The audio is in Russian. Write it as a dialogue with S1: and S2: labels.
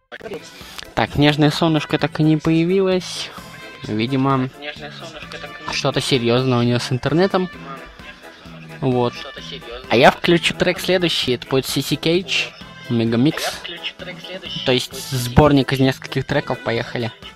S1: Так, нежное солнышко так и не появилось. Видимо, что-то серьезное у нее с интернетом. Вот. А я включу трек следующий. Это будет CC Cage, Мегамикс. То есть сборник из нескольких треков. Поехали.